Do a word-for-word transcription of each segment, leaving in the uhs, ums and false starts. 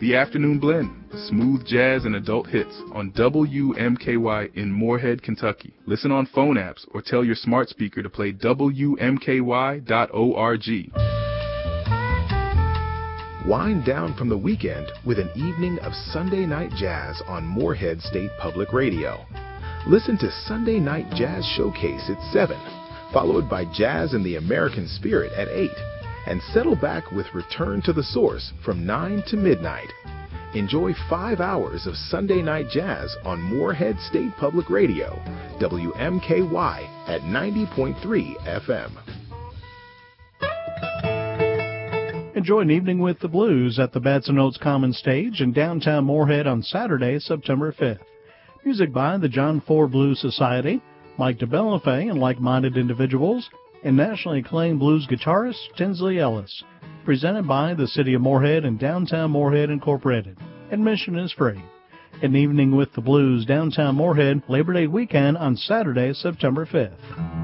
The Afternoon Blend, smooth jazz and adult hits on W M K Y in Moorhead, Kentucky. Listen on phone apps or tell your smart speaker to play W M K Y dot org. Wind down from the weekend with an evening of Sunday Night Jazz on Moorhead State Public Radio. Listen to Sunday Night Jazz Showcase at seven, followed by Jazz in the American Spirit at eight. And settle back with Return to the Source from nine to midnight. Enjoy five hours of Sunday Night Jazz on Moorhead State Public Radio, W M K Y at ninety point three F M. Enjoy an evening with the blues at the Batson Oaks Common Stage in downtown Moorhead on Saturday, September fifth. Music by the John Ford Blues Society, Mike DeBellafay and like-minded individuals, and nationally acclaimed blues guitarist Tinsley Ellis. Presented by the City of Moorhead and Downtown Moorhead Incorporated. Admission is free. An evening with the blues, downtown Moorhead, Labor Day weekend on Saturday, September fifth.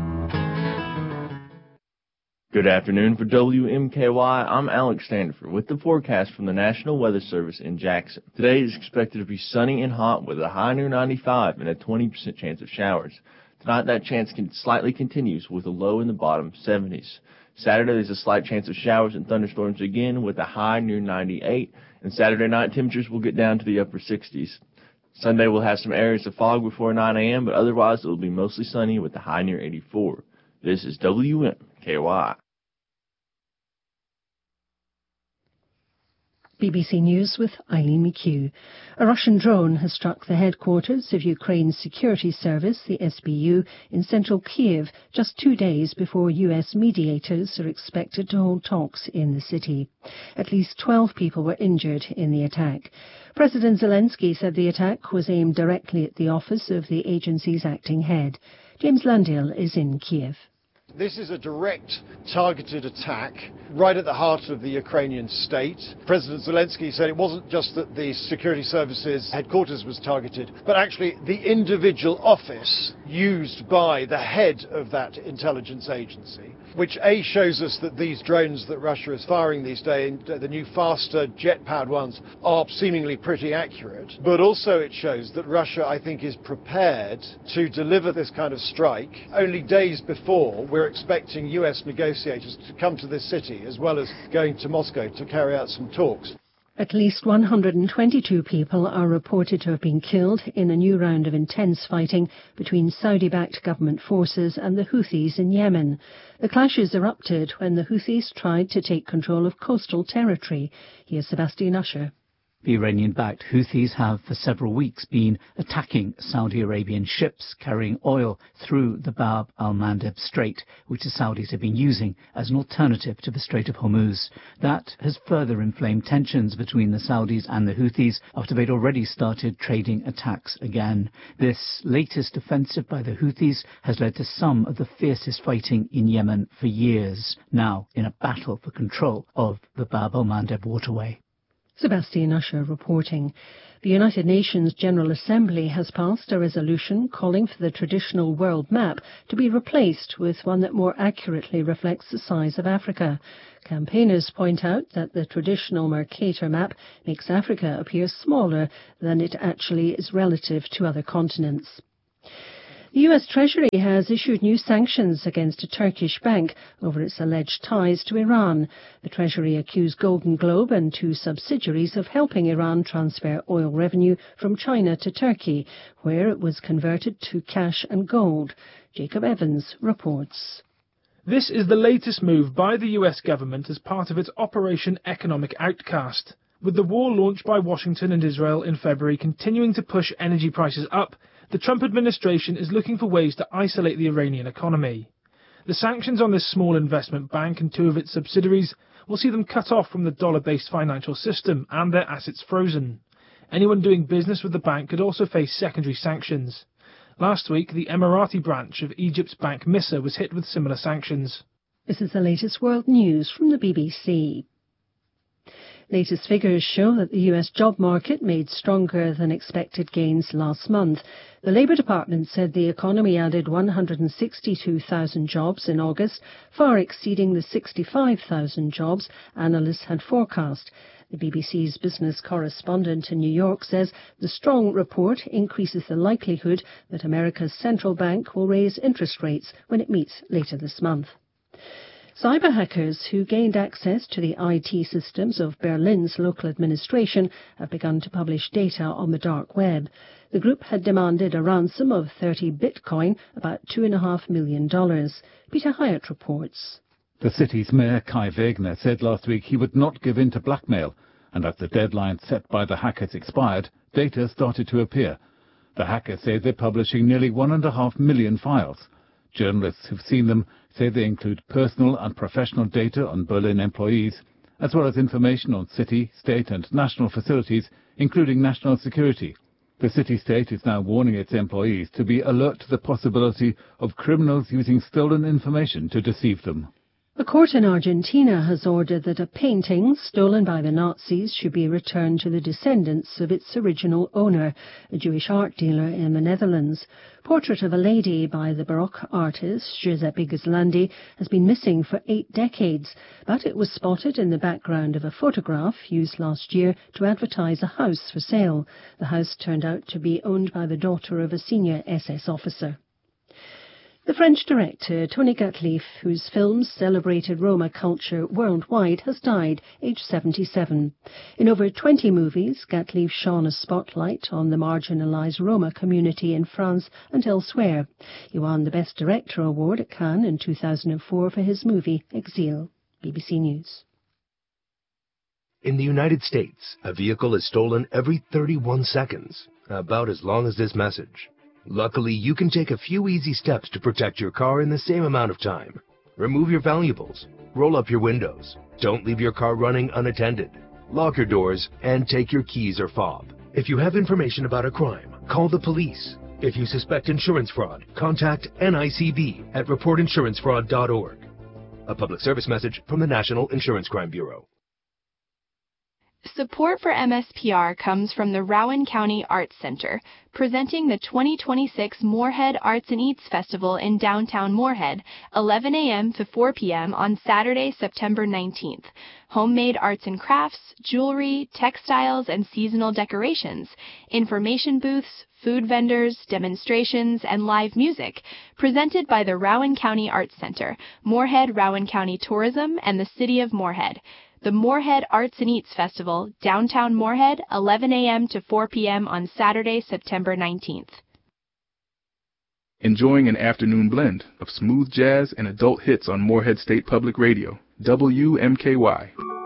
Good afternoon for W M K Y. I'm Alex Standiford with the forecast from the National Weather Service in Jackson. Today is expected to be sunny and hot with a high near ninety-five and a twenty percent chance of showers. Tonight, that chance can slightly continues with a low in the bottom seventies. Saturday, there's a slight chance of showers and thunderstorms again with a high near ninety-eight. And Saturday night, temperatures will get down to the upper sixties. Sunday, we'll have some areas of fog before nine a.m., but otherwise, it will be mostly sunny with a high near eighty-four. This is W M K Y. B B C News with Eileen McHugh. A Russian drone has struck the headquarters of Ukraine's security service, the S B U, in central Kiev, just two days before U S mediators are expected to hold talks in the city. At least twelve people were injured in the attack. President Zelensky said the attack was aimed directly at the office of the agency's acting head. James Landale is in Kiev. This is a direct, targeted attack right at the heart of the Ukrainian state. President Zelensky said it wasn't just that the security services headquarters was targeted, but actually the individual office used by the head of that intelligence agency, which A, shows us that these drones that Russia is firing these days, the new faster jet-powered ones, are seemingly pretty accurate. But also it shows that Russia, I think, is prepared to deliver this kind of strike only days before we're expecting U S negotiators to come to this city, as well as going to Moscow to carry out some talks. At least one hundred twenty-two people are reported to have been killed in a new round of intense fighting between Saudi-backed government forces and the Houthis in Yemen. The clashes erupted when the Houthis tried to take control of coastal territory. Here's Sebastian Usher. The Iranian-backed Houthis have for several weeks been attacking Saudi Arabian ships carrying oil through the Bab al-Mandeb Strait, which the Saudis have been using as an alternative to the Strait of Hormuz. That has further inflamed tensions between the Saudis and the Houthis after they'd already started trading attacks again. This latest offensive by the Houthis has led to some of the fiercest fighting in Yemen for years, now in a battle for control of the Bab al-Mandeb waterway. Sebastian Usher reporting. The United Nations General Assembly has passed a resolution calling for the traditional world map to be replaced with one that more accurately reflects the size of Africa. Campaigners point out that the traditional Mercator map makes Africa appear smaller than it actually is relative to other continents. The U S Treasury has issued new sanctions against a Turkish bank over its alleged ties to Iran. The Treasury accused Golden Globe and two subsidiaries of helping Iran transfer oil revenue from China to Turkey, where it was converted to cash and gold. Jacob Evans reports. This is the latest move by the U S government as part of its Operation Economic Outcast. With the war launched by Washington and Israel in February continuing to push energy prices up, the Trump administration is looking for ways to isolate the Iranian economy. The sanctions on this small investment bank and two of its subsidiaries will see them cut off from the dollar-based financial system and their assets frozen. Anyone doing business with the bank could also face secondary sanctions. Last week, the Emirati branch of Egypt's bank Missa was hit with similar sanctions. This is the latest world news from the B B C. Latest figures show that the U S job market made stronger than expected gains last month. The Labour Department said the economy added one hundred sixty-two thousand jobs in August, far exceeding the sixty-five thousand jobs analysts had forecast. The B B C's business correspondent in New York says the strong report increases the likelihood that America's central bank will raise interest rates when it meets later this month. Cyber hackers who gained access to the I T systems of Berlin's local administration have begun to publish data on the dark web. The group had demanded a ransom of thirty bitcoin, about two point five million dollars. Peter Hyatt reports. The city's mayor, Kai Wegner, said last week he would not give in to blackmail, and as the deadline set by the hackers expired, data started to appear. The hackers say they're publishing nearly one and a half million files. Journalists who've seen them say they include personal and professional data on Berlin employees, as well as information on city, state and national facilities, including national security. The city-state is now warning its employees to be alert to the possibility of criminals using stolen information to deceive them. A court in Argentina has ordered that a painting stolen by the Nazis should be returned to the descendants of its original owner, a Jewish art dealer in the Netherlands. Portrait of a Lady by the Baroque artist Giuseppe Ghislandi has been missing for eight decades, but it was spotted in the background of a photograph used last year to advertise a house for sale. The house turned out to be owned by the daughter of a senior S S officer. The French director Tony Gatliff, whose films celebrated Roma culture worldwide, has died, aged seventy-seven. In over twenty movies, Gatliff shone a spotlight on the marginalised Roma community in France and elsewhere. He won the Best Director award at Cannes in two thousand four for his movie Exile. B B C News. In the United States, a vehicle is stolen every thirty-one seconds, about as long as this message. Luckily, you can take a few easy steps to protect your car in the same amount of time. Remove your valuables, roll up your windows, don't leave your car running unattended, lock your doors, and take your keys or fob. If you have information about a crime, call the police. If you suspect insurance fraud, contact N I C B at report insurance fraud dot org. A public service message from the National Insurance Crime Bureau. Support for M S P R comes from the Rowan County Arts Center, presenting the twenty twenty-six Moorhead Arts and Eats Festival in downtown Moorhead, eleven a.m. to four p.m. on Saturday, September nineteenth. Homemade arts and crafts, jewelry, textiles, and seasonal decorations, information booths, food vendors, demonstrations, and live music, presented by the Rowan County Arts Center, Moorhead Rowan County Tourism, and the City of Moorhead. The Moorhead Arts and Eats Festival, downtown Moorhead, eleven a.m. to four p.m. on Saturday, September nineteenth. Enjoying an afternoon blend of smooth jazz and adult hits on Moorhead State Public Radio, W M K Y.